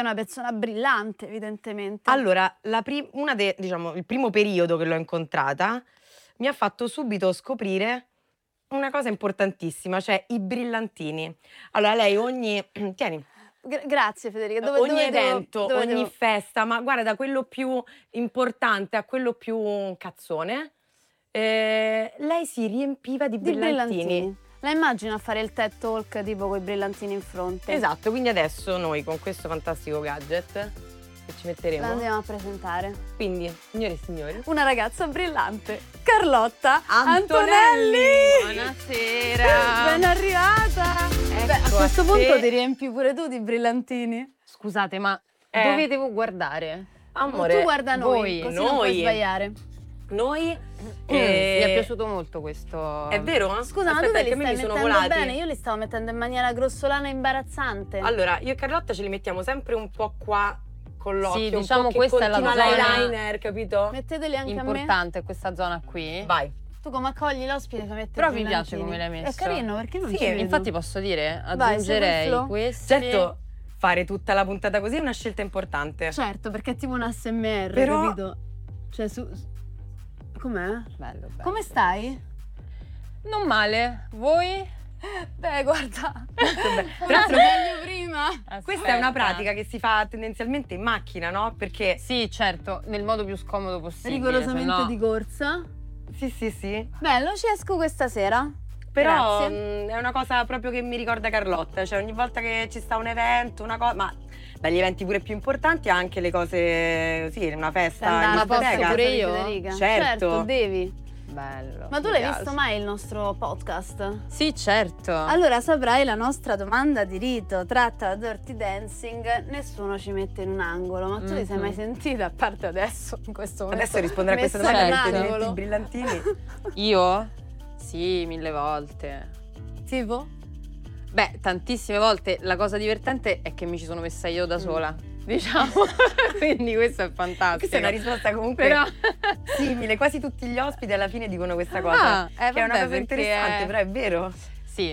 una persona brillante, evidentemente. Allora, diciamo, il primo periodo che l'ho incontrata mi ha fatto subito scoprire una cosa importantissima, cioè i brillantini. Allora, lei tieni, Grazie Federica. ogni evento, dove ogni devo- festa, ma guarda, da quello più importante a quello più cazzone, lei si riempiva di Di brillantini. brillantini. La immagino a fare il TED Talk tipo con i brillantini in fronte. Esatto, quindi adesso noi con questo fantastico gadget che ci La metteremo, andiamo a presentare. quindi, signore e signori, Una ragazza brillante, Carlotta Antonelli! Buonasera! Ben arrivata! Beh, a Ecco questo a punto te. ti riempi pure tu di brillantini. Scusate, ma Eh. dove devo guardare? amore, Tu guarda noi, voi, così non puoi noi. sbagliare. noi, Mi è piaciuto molto questo. è vero? Scusa, ma Aspetta, tu te li perché a me stai mi sono mettendo volati. bene? Io li stavo mettendo in maniera grossolana e imbarazzante. Allora, io e Carlotta ce li mettiamo sempre un po' qua con l'occhio, Sì, un diciamo po' che questa è la continua zona l'eyeliner, capito? Metteteli anche a me. importante questa zona qui. Vai. Tu come accogli l'ospite fa mettere Però i mi piace brillantini. come l'hai messo. È carino, perché non Sì, ci vedo? Infatti posso dire, Vai, aggiungerei super flow. questi. Certo, fare tutta la puntata così è una scelta importante. Certo, perché è tipo un ASMR, Però- capito? Cioè, com'è? Bello, bello. Come stai? Non male. Voi? Beh, guarda. Tra l'altro, meglio prima. questa è una pratica che si fa tendenzialmente in macchina, no? Perché Sì, certo, nel modo più scomodo possibile. Rigorosamente sennò- di corsa. sì. Bello, ci esco questa sera. Però Grazie. è una cosa proprio che mi ricorda Carlotta, cioè ogni volta che ci sta un evento, una cosa, ma dagli eventi pure più importanti anche le cose, sì, una festa in Andare Ma posso discoteca. pure io? Federica. Certo. Devi. Bello. Ma tu mi l'hai piace. visto mai il nostro podcast? Sì, certo. Allora saprai la nostra domanda di rito tratta da Dirty Dancing, nessuno ci mette in un angolo, ma tu ti sei mai sentita, a parte adesso, in questo momento, Adesso rispondere a questa messa domanda in un perché angolo? i brillantini. Io? Sì, 1000 volte. Tipo? Beh, tantissime volte. La cosa divertente è che mi ci sono messa io da sola, diciamo. Quindi questo è fantastico. Questa è una risposta comunque Però simile, quasi tutti gli ospiti alla fine dicono questa cosa. Che è una vabbè, cosa perché interessante, però è vero. Sì.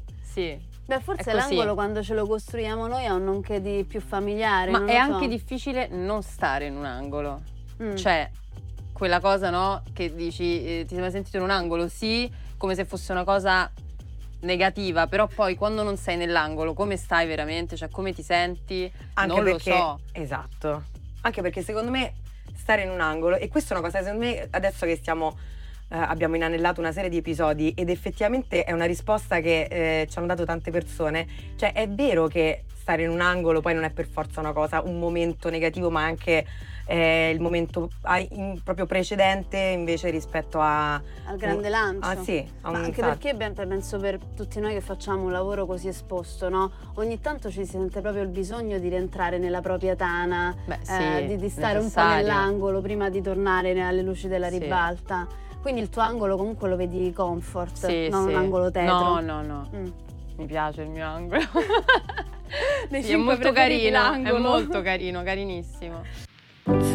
Beh, forse È così. l'angolo quando ce lo costruiamo noi ha un nonché di più familiare. Ma non è lo anche so. difficile non stare in un angolo. Mm. Cioè, quella cosa, no? Che dici, ti sei mai sentito in un angolo? Sì, come se fosse una cosa negativa, però poi quando non sei nell'angolo, come stai veramente? Cioè, come ti senti? Anche non perché, lo so. Esatto. Anche perché secondo me stare in un angolo, e questa è una cosa, secondo me, adesso che abbiamo inanellato una serie di episodi ed effettivamente è una risposta che ci hanno dato tante persone, cioè è vero che stare in un angolo poi non è per forza una cosa, un momento negativo, ma anche il momento proprio precedente invece rispetto al grande lancio. Ah sì, a Ma un anche salto. perché penso per tutti noi che facciamo un lavoro così esposto, no? Ogni tanto ci si sente proprio il bisogno di rientrare nella propria tana, Beh, sì, di stare un po' necessario. nell'angolo prima di tornare alle luci della Sì. ribalta. Quindi il tuo angolo comunque lo vedi comfort, Sì, non sì. un angolo tetro. No. Mm. Mi piace il mio angolo. Dei Sì, è cinque molto preferiti carino, è l'angolo. molto carino, carinissimo.